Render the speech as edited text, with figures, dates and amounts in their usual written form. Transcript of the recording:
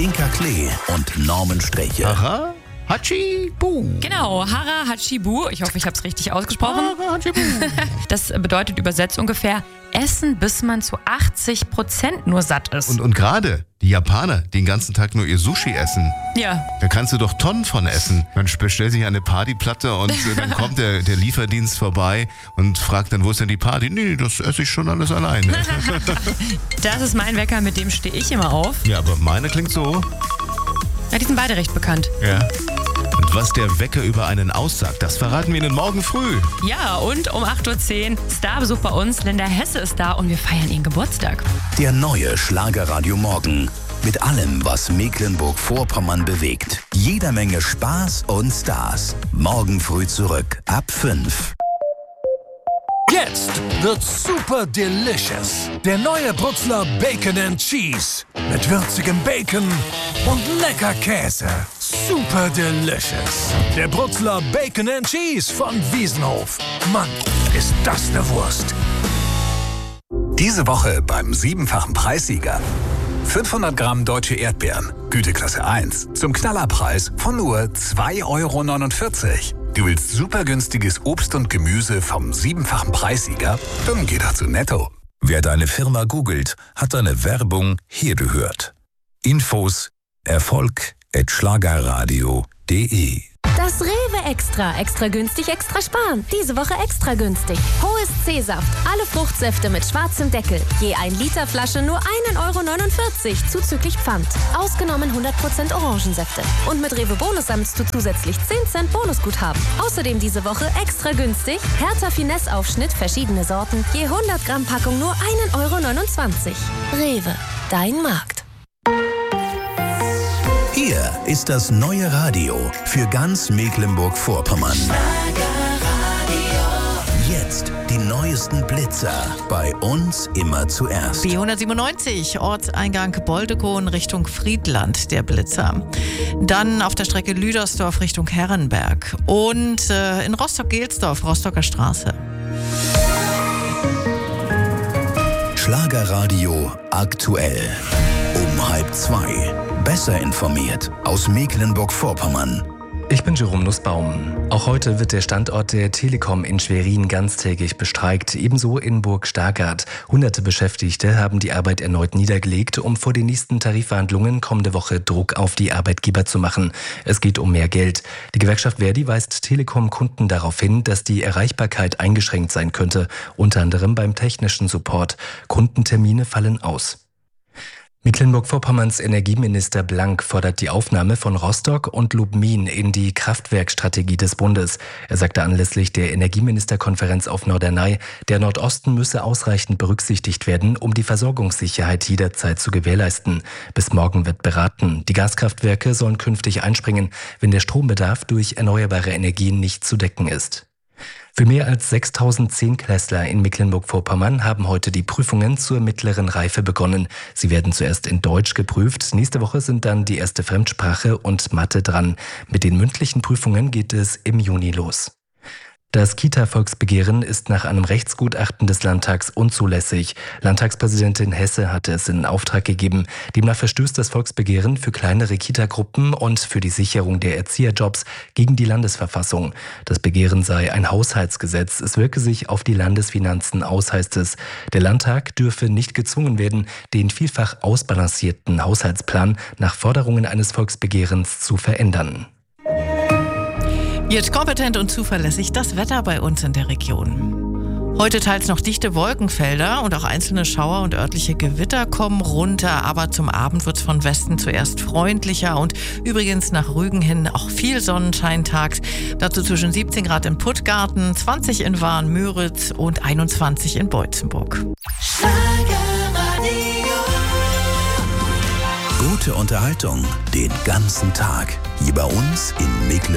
Inka Klee und Norman Sträche. Aha. Hatschi-Bu. Genau, Hara Hatschi-Bu. Ich hoffe, ich habe es richtig ausgesprochen. Hara Hatschi-Bu. Das bedeutet übersetzt ungefähr Essen, bis man zu 80% nur satt ist. Und gerade die Japaner, die den ganzen Tag nur ihr Sushi essen. Ja. Da kannst du doch Tonnen von essen. Man bestellt sich eine Partyplatte und dann kommt der Lieferdienst vorbei und fragt dann, wo ist denn die Party? Nee, das esse ich schon alles alleine. Das ist mein Wecker, mit dem stehe ich immer auf. Ja, aber meine klingt so. Ja, die sind beide recht bekannt. Ja. Und was der Wecker über einen aussagt, das verraten wir Ihnen morgen früh. Ja, und um 8.10 Uhr Starbesuch bei uns. Linda Hesse ist da und wir feiern ihren Geburtstag. Der neue Schlagerradio Morgen. Mit allem, was Mecklenburg-Vorpommern bewegt. Jeder Menge Spaß und Stars. Morgen früh zurück, ab 5. Jetzt wird super delicious. Der neue Brutzler Bacon and Cheese. Mit würzigem Bacon und lecker Käse. Super delicious. Der Brutzler Bacon and Cheese von Wiesenhof. Mann, ist das eine Wurst. Diese Woche beim 7-fachen Preissieger. 500 Gramm deutsche Erdbeeren, Güteklasse 1, zum Knallerpreis von nur 2,49 €. Du willst super günstiges Obst und Gemüse vom 7-fachen Preissieger? Dann geh doch zu Netto. Wer deine Firma googelt, hat deine Werbung hier gehört. Infos erfolg@schlagerradio.de. Das Rewe Extra. Extra günstig, extra sparen. Diese Woche extra günstig. Hohes C-Saft. Alle Fruchtsäfte mit schwarzem Deckel. Je 1 Liter Flasche nur 1,49 € zuzüglich Pfand. Ausgenommen 100% Orangensäfte. Und mit Rewe Bonus sammelst du zusätzlich 10 Cent Bonusguthaben. Außerdem diese Woche extra günstig. Hertha Finesse Aufschnitt, verschiedene Sorten. Je 100 Gramm Packung nur 1,29 €. Rewe. Dein Markt. Hier ist das neue Radio für ganz Mecklenburg-Vorpommern. Jetzt die neuesten Blitzer. Bei uns immer zuerst. B197, Ortseingang Boldekow Richtung Friedland, der Blitzer. Dann auf der Strecke Lüdersdorf Richtung Herrenberg. Und in Rostock-Gelsdorf, Rostocker Straße. Schlagerradio aktuell. Um 1:30. Besser informiert aus Mecklenburg-Vorpommern. Ich bin Jerome Nussbaum. Auch heute wird der Standort der Telekom in Schwerin ganztägig bestreikt, ebenso in Burg Stargard. Hunderte Beschäftigte haben die Arbeit erneut niedergelegt, um vor den nächsten Tarifverhandlungen kommende Woche Druck auf die Arbeitgeber zu machen. Es geht um mehr Geld. Die Gewerkschaft Verdi weist Telekom-Kunden darauf hin, dass die Erreichbarkeit eingeschränkt sein könnte, unter anderem beim technischen Support. Kundentermine fallen aus. Mecklenburg-Vorpommerns Energieminister Blank fordert die Aufnahme von Rostock und Lubmin in die Kraftwerkstrategie des Bundes. Er sagte anlässlich der Energieministerkonferenz auf Norderney, der Nordosten müsse ausreichend berücksichtigt werden, um die Versorgungssicherheit jederzeit zu gewährleisten. Bis morgen wird beraten. Die Gaskraftwerke sollen künftig einspringen, wenn der Strombedarf durch erneuerbare Energien nicht zu decken ist. Für mehr als 6.000 Zehntklässler in Mecklenburg-Vorpommern haben heute die Prüfungen zur mittleren Reife begonnen. Sie werden zuerst in Deutsch geprüft. Nächste Woche sind dann die erste Fremdsprache und Mathe dran. Mit den mündlichen Prüfungen geht es im Juni los. Das Kita-Volksbegehren ist nach einem Rechtsgutachten des Landtags unzulässig. Landtagspräsidentin Hesse hatte es in Auftrag gegeben. Demnach verstößt das Volksbegehren für kleinere Kita-Gruppen und für die Sicherung der Erzieherjobs gegen die Landesverfassung. Das Begehren sei ein Haushaltsgesetz. Es wirke sich auf die Landesfinanzen aus, heißt es. Der Landtag dürfe nicht gezwungen werden, den vielfach ausbalancierten Haushaltsplan nach Forderungen eines Volksbegehrens zu verändern. Jetzt kompetent und zuverlässig das Wetter bei uns in der Region. Heute teils noch dichte Wolkenfelder und auch einzelne Schauer und örtliche Gewitter kommen runter. Aber zum Abend wird es von Westen zuerst freundlicher und übrigens nach Rügen hin auch viel Sonnenschein tags. Dazu zwischen 17 Grad in Puttgarten, 20 in Wahn-Müritz und 21 in Beutzenburg. Gute Unterhaltung den ganzen Tag. Hier bei uns in Mecklenburg.